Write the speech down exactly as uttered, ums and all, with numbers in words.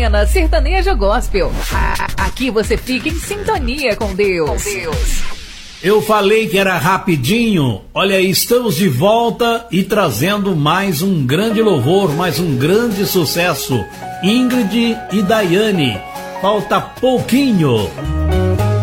Cena Sertanejo Gospel. Aqui você fica em sintonia com Deus. Com Deus. Eu falei que era rapidinho. Olha aí, estamos de volta e trazendo mais um grande louvor, mais um grande sucesso. Ingrid e Daiane. Falta pouquinho.